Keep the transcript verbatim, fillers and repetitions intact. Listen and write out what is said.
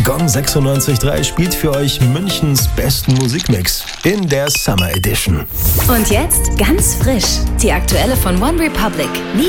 Gong sechsundneunzig Komma drei spielt für euch Münchens besten Musikmix in der Summer Edition. Und jetzt ganz frisch, die aktuelle von One Republic. Nie